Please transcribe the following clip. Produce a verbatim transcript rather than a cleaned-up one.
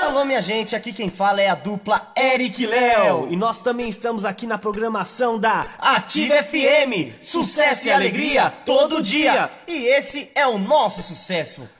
Alô, minha gente, aqui quem fala é a dupla Eric e Léo. E nós também estamos aqui na programação da Ativa F M. Sucesso e alegria todo dia. E esse é o nosso sucesso.